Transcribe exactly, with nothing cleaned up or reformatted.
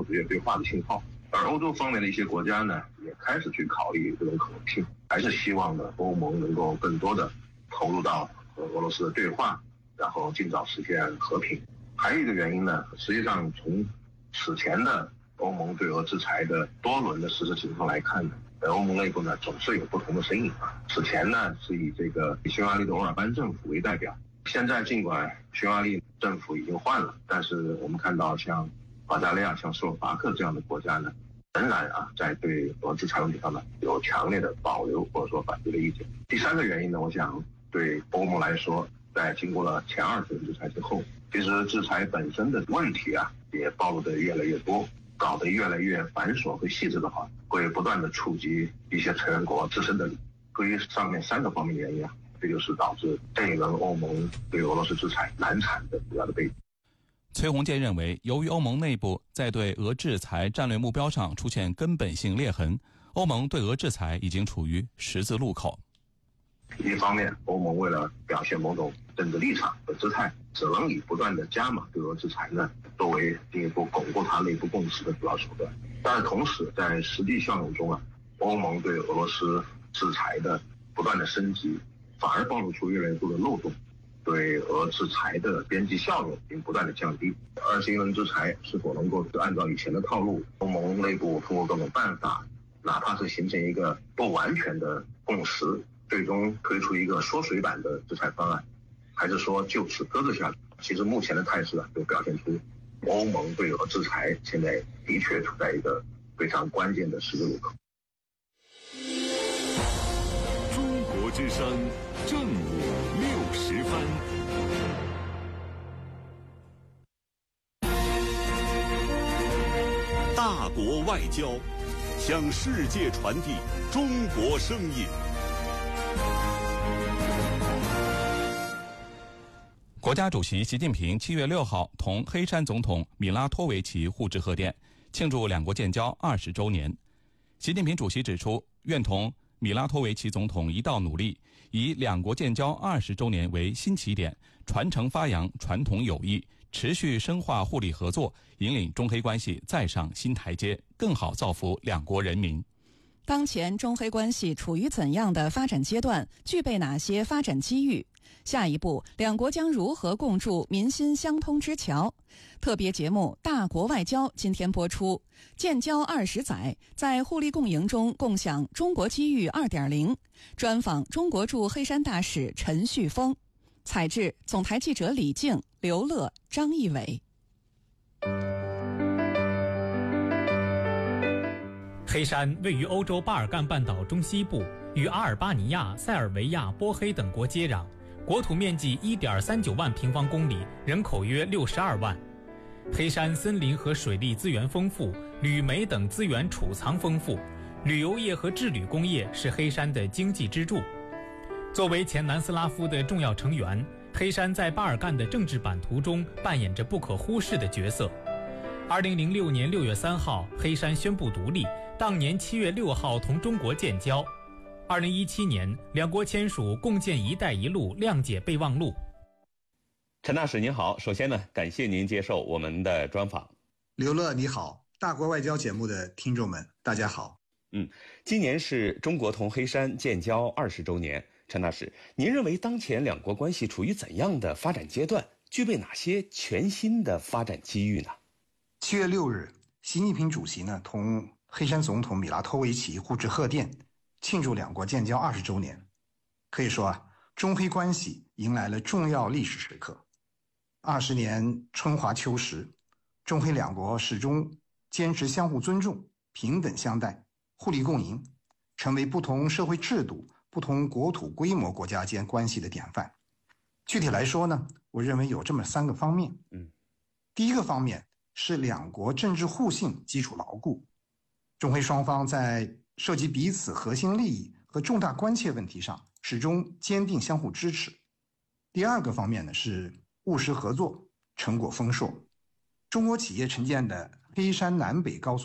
职业对话的信号。而欧洲方面的一些国家呢，也开始去考虑这种可能性，还是希望呢欧盟能够更多的投入到和俄罗斯的对话，然后尽早实现和平。还有一个原因呢，实际上从此前的欧盟对俄制裁的多轮的实施情况来看呢，在欧盟内部呢总是有不同的声音啊。此前呢是以这个匈牙利的欧尔班政府为代表，现在尽管匈牙利政府已经换了，但是我们看到像保加利亚、像斯洛伐克这样的国家呢，仍然啊在对俄制裁问题上呢有强烈的保留或者说反对的意见。第三个原因呢，我想对欧盟来说，在经过了前二轮制裁之后，其实制裁本身的问题啊也暴露的越来越多，搞得越来越繁琐和细致的话，会不断的触及一些成员国自身的利益。对于上面三个方面原因啊，这就是导致这一轮欧盟对俄罗斯制裁难产的主要的背景。 崔洪建认为，由于欧盟内部在对俄制裁战略目标上出现根本性裂痕，欧盟对俄制裁已经处于十字路口。 一方面，欧盟为了表现某种政治立场和姿态，只能以不断的加码对俄制裁呢作为进一步巩固它内部共识的主要手段。但同时，在实际效用中啊，欧盟对俄罗斯制裁的不断的升级，反而暴露出越来越多的漏洞，对俄制裁的边际效用并不断的降低。二十一轮制裁是否能够按照以前的套路，欧盟内部通过各种办法，哪怕是形成一个不完全的共识，最终推出一个缩水版的制裁方案，还是说就此搁置下去？其实目前的态势啊，就表现出欧盟对俄制裁现在的确处在一个非常关键的十字路口。 中国之声正午六时分。大国外交，向世界传递中国声音。 国家主席习近平七月六号同黑山总统米拉托维奇互致贺电，庆祝两国建交二十周年。习近平主席指出，愿同米拉托维奇总统一道努力，以两国建交二十周年为新起点，传承发扬传统友谊，持续深化互利合作，引领中黑关系再上新台阶，更好造福两国人民。 当前中黑关系处于怎样的发展阶段？具备哪些发展机遇？下一步，两国将如何共筑民心相通之桥？特别节目《大国外交》今天播出。建交二十载，在互利共赢中共享中国机遇 二点零。专访中国驻黑山大使陈旭峰。采制总台记者李静、刘乐、张义伟。 黑山位于欧洲巴尔干半岛中西部，与阿尔巴尼亚、塞尔维亚、波黑等国接壤，国土面积 一点三九万平方公里，人口约六十二万。黑山森林和水利资源丰富，铝煤等资源储藏丰富，旅游业和制铝工业是黑山的经济支柱。作为前南斯拉夫的重要成员，黑山在巴尔干的政治版图中扮演着不可忽视的角色。二零零六年六月三号，黑山宣布独立，当年七月六号同中国建交。二零一七年，两国签署共建“一带一路”谅解备忘录。 陈大使您好，首先呢，感谢您接受我们的专访。 刘乐你好，大国外交节目的听众们，大家好。 嗯，今年是中国同黑山建交二十周年，陈大使，您认为当前两国关系处于怎样的发展阶段？具备哪些全新的发展机遇呢？ 七月六日，习近平主席呢同黑山总统米拉托维奇互致贺电，庆祝两国建交二十周年。可以说啊，中黑关系迎来了重要历史时刻。二十年春华秋实，中黑两国始终坚持相互尊重、平等相待、互利共赢，成为不同社会制度、不同国土规模国家间关系的典范。具体来说呢，我认为有这么三个方面。 嗯， 第一个方面是两国政治互信基础牢固，中黑双方在涉及彼此核心利益和重大关切问题上始终坚定相互支持。第二个方面呢是务实合作，成果丰硕。中国企业承建的黑山南北高速